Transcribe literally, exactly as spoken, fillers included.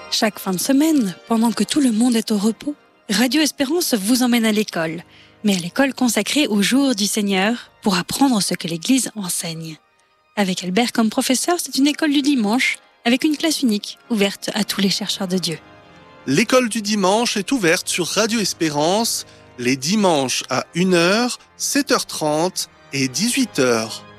Chaque fin de semaine, pendant que tout le monde est au repos, Radio Espérance vous emmène à l'école, mais à l'école consacrée au jour du Seigneur pour apprendre ce que l'Église enseigne. Avec Albert comme professeur, c'est une école du dimanche avec une classe unique ouverte à tous les chercheurs de Dieu. L'école du dimanche est ouverte sur Radio Espérance les dimanches à une heure, sept heures trente et dix-huit heures.